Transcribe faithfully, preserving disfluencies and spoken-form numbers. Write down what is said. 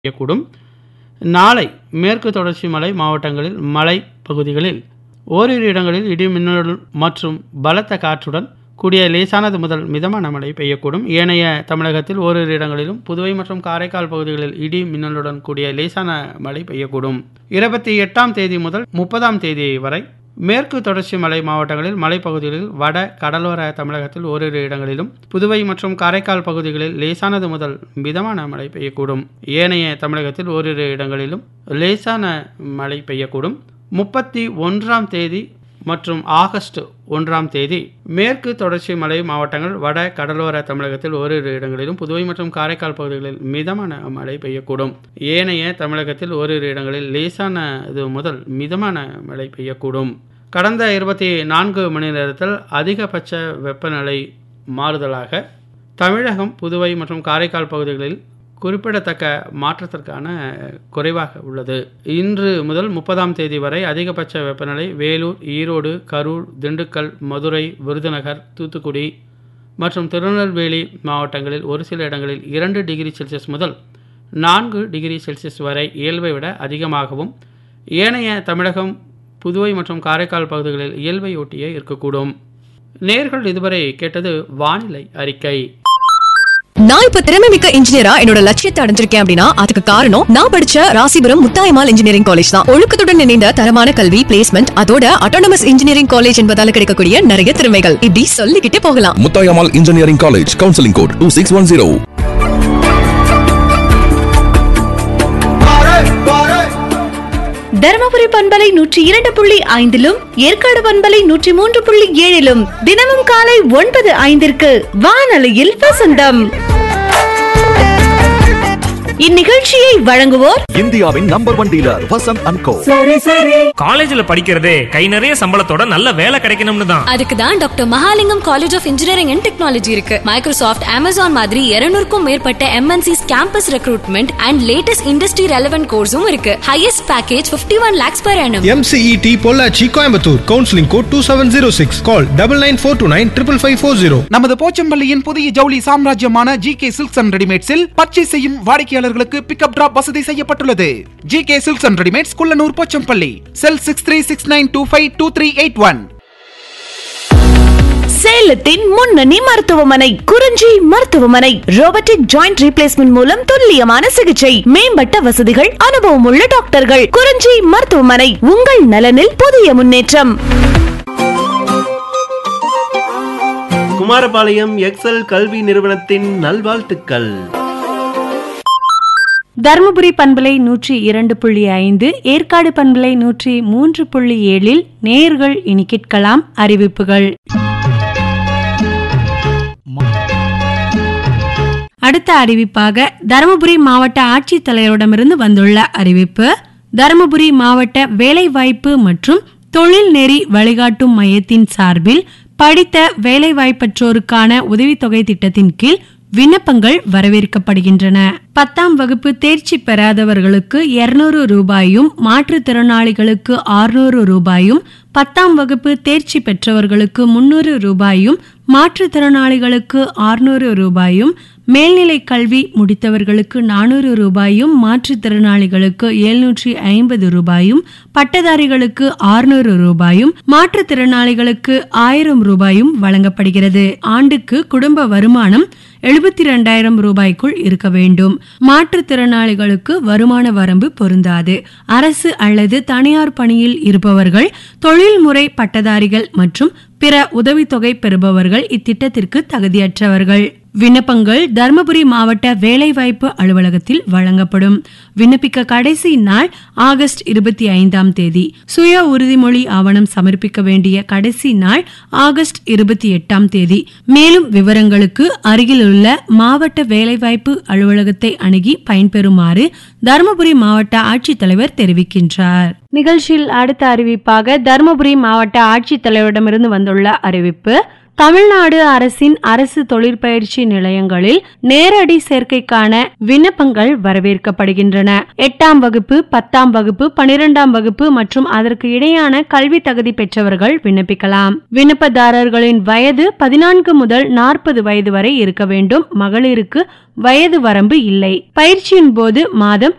பெய்யக்கூடும். நாளை மேற்கு தொடர்ச்சி மலை மாவட்டங்களில் மலை பகுதிகளில் ஓரிரு இடங்களில் இடி மின்னல் மற்றும் பலத்த காற்றுடன் கூடிய லேசானது முதல் மிதமான மழை பெய்யக்கூடும். ஏனைய தமிழகத்தில் ஓரிரு இடங்களிலும் புதுவை மற்றும் காரைக்கால் பகுதிகளில் இடி மின்னலுடன் கூடிய லேசான மழை பெய்யக்கூடும். இருபத்தி எட்டாம் தேதி முதல் முப்பதாம் தேதி வரை மேற்கு தொடர்ச்சி மலை மாவட்டங்களில் மலைப்பகுதிகளில் வட கடலோர தமிழகத்தில் ஓரிரு இடங்களிலும் புதுவை மற்றும் காரைக்கால் பகுதிகளில் லேசானது முதல் மிதமான மழை பெய்யக்கூடும். ஏனைய தமிழகத்தில் ஓரிரு இடங்களிலும் லேசான மழை பெய்யக்கூடும். முப்பத்தி ஒன்றாம் தேதி மற்றும் ஆகஸ்ட் ஒன்றாம் தேதி மேற்கு தொடர்ச்சி மலை மாவட்டங்கள் வட கடலோர தமிழகத்தில் ஓரிரு இடங்களிலும் புதுவை மற்றும் காரைக்கால் பகுதிகளில் மிதமான மழை பெய்யக்கூடும். ஏனைய தமிழகத்தில் ஓரிரு இடங்களில் லேசானது முதல் மிதமான மழை பெய்யக்கூடும். கடந்த இருபத்தி நான்கு மணி நேரத்தில் அதிகபட்ச வெப்பநிலை மாறுதலாக தமிழகம் புதுவை மற்றும் காரைக்கால் பகுதிகளில் குறிப்பிடத்தக்க மாற்றத்திற்கான குறைவாக உள்ளது. இன்று முதல் முப்பதாம் தேதி வரை அதிகபட்ச வெப்பநிலை வேலூர், ஈரோடு, கரூர், திண்டுக்கல், மதுரை, விருதுநகர், தூத்துக்குடி மற்றும் திருநெல்வேலி மாவட்டங்களில் ஒரு சில இடங்களில் இரண்டு டிகிரி செல்சியஸ் முதல் நான்கு டிகிரி செல்சியஸ் வரை இயல்பை விட அதிகமாகவும், ஏனைய தமிழகம் புதுவை மற்றும் காரைக்கால் பகுதிகளில் இயல்பை ஒட்டியே இருக்கக்கூடும். நேர்கள் இதுவரை கேட்டது வானிலை அறிக்கை. நான் இப்ப திறமை மிக்க இன்ஜினியரா என்னோட லட்சியத்தை அடைஞ்சிருக்கேன் அப்படின்னா அதுக்கு காரணம் நான் படிச்ச ராசிபுரம் முத்தாயம்மாள் இன்ஜினியரிங் காலேஜ் தான். ஒழுக்கத்துடன் இணைந்த தரமான கல்வி, பிளேஸ்மெண்ட், அதோட அட்டானமஸ் இன்ஜினியரிங் காலேஜ் என்பதால கிடைக்கக்கூடிய நிறைய திறமைகள் இப்படி சொல்லிக்கிட்டே போகலாம். Muthayammal engineering college, counselling code two six one zero. Dharmapuri பண்பலை நூற்றி இரண்டு புள்ளி ஐந்திலும் ஏற்காடு பண்பலை நூற்றி மூன்று புள்ளி ஏழிலும் தினமும் காலை ஒன்பது ஐந்திற்கு வானொலியில் வசந்தம். இந்நிகழ்ச்சியை வழங்குவோர் இந்தியாவின் number one dealer Vasanth and கோ. காலேஜ்ல படிக்கிறதே கை நிறைய சம்பளத்தோட நல்ல வேலை கிடைக்கணும்னு தான். அதுக்கு தான் doctor Mahalingam college of engineering and technology இருக்கு. மைக்ரோசாஃப்ட், அமேசான் மாதிரி இருநூறுக்கும் மேற்பட்ட MNCs campus recruitment and latest industry relevant கோர்ஸும் இருக்கு. Highest package fifty one lakhs per annum. M C E T Pollachi, Coimbatore. Counselling code two seven zero six. Call double nine four two nine triple five four zero. நமது போச்சம்பள்ளியின் புதிய ஜவுளி சாம்ராஜ்யமான G K silks and ரெடிமேட்ஸில் purchase செய்யும் வாடிக்கையாளர்களுக்கு pickup drop வசதி செய்யப்பட்டுள்ளது. G K silks and readymades, Kullanur, Pochampalli. Sell six three six nine two five two three eight one. சேலத்தின் முன்னணி மருத்துவமனை குறிஞ்சி மருத்துவமனை. ரோபோட்டிக் ஜாயிண்ட் ரீப்ளேஸ்மெண்ட் மூலம் துல்லியமான சிகிச்சை, மேம்பட்ட வசதிகள், அனுபவம் உள்ள டாக்டர்கள். குறிஞ்சி மருத்துவமனை, உங்கள் நலனில் புதிய முன்னேற்றம். குமாரபாளையம் எக்ஸல் கல்வி நிறுவனத்தின் நல்வாழ்த்துக்கள். தருமபுரி பண்பலை நூற்றி இரண்டு புள்ளி ஐந்து, ஏற்காடு பண்பலை நூற்றி மூன்று புள்ளி ஏழில் நேயர்கள் இனி கேட்கலாம் அறிவிப்புகள். அடுத்த அறிவிப்பாக தருமபுரி மாவட்ட ஆட்சித்தலைவரிடமிருந்து வந்துள்ள அறிவிப்பு. தருமபுரி மாவட்ட வேலைவாய்ப்பு மற்றும் தொழில் நெறி வழிகாட்டும் மையத்தின் சார்பில் படித்த வேலைவாய்ப்பற்றோருக்கான உதவித்தொகை திட்டத்தின் கீழ் விண்ணப்பங்கள் வரவேற்கப்படுகின்றன. பத்தாம் வகுப்பு தேர்ச்சி பெறாதவர்களுக்கு இருநூறு ரூபாயும், மாற்றுத்திறனாளிகளுக்கு அறுநூறு ரூபாயும், பத்தாம் வகுப்பு தேர்ச்சி பெற்றவர்களுக்கு முன்னூறு ரூபாயும், மாற்றுத்திறனாளிகளுக்கு அறுநூறு ரூபாயும், மேல்நிலை கல்வி முடித்தவர்களுக்கு நானூறு ரூபாயும், மாற்றுத்திறனாளிகளுக்கு எழுநூற்றி ஐம்பது ரூபாயும், பட்டதாரிகளுக்கு அறுநூறு ரூபாயும், மாற்றுத்திறனாளிகளுக்கு ஆயிரம் ரூபாயும் வழங்கப்படுகிறது. ஆண்டுக்கு குடும்ப வருமானம் எழுபத்தி இரண்டாயிரம் ரூபாய்க்குள் இருக்க வேண்டும். மாற்றுத்திறனாளிகளுக்கு வருமான வரம்பு பொருந்தாது. அரசு அல்லது தனியார் பணியில் இருப்பவர்கள், தொழில்முறை பட்டதாரிகள் மற்றும் பிற உதவித்தொகை பெறுபவர்கள் இத்திட்டத்திற்கு தகுதியற்றவர்கள். விண்ணப்பங்கள் தருமபுரி மாவட்ட வேலைவாய்ப்பு அலுவலகத்தில் வழங்கப்படும். விண்ணப்பிக்க கடைசி நாள் ஆகஸ்ட் இருபத்தி ஐந்தாம் தேதி. சுய உறுதிமொழி ஆவணம் சமர்ப்பிக்க வேண்டிய கடைசி நாள் ஆகஸ்ட் இருபத்தி எட்டாம் தேதி. மேலும் விவரங்களுக்கு அருகிலுள்ள மாவட்ட வேலைவாய்ப்பு அலுவலகத்தை அணுகி பயன்பெறுமாறு தருமபுரி மாவட்ட ஆட்சித்தலைவர் தெரிவிக்கின்றார். நிகழ்ச்சியில் அடுத்த அறிவிப்பாக தருமபுரி மாவட்ட ஆட்சித்தலைவரிடமிருந்து வந்துள்ள அறிவிப்பு. தமிழ்நாடு அரசின் அரசு தொழிற்பயிற்சி நிலையங்களில் நேரடி சேர்க்கைக்கான விண்ணப்பங்கள் வரவேற்கப்படுகின்றன. எட்டாம் வகுப்பு, பத்தாம் வகுப்பு, பனிரெண்டாம் வகுப்பு மற்றும் அதற்கு இடையான கல்வி தகுதி பெற்றவர்கள் விண்ணப்பிக்கலாம். விண்ணப்பதாரர்களின் வயது பதினான்கு முதல் நாற்பது வயது வரை இருக்க வேண்டும். மகளிருக்கு வயது வரம்பு இல்லை. பயிற்சியின் போது மாதம்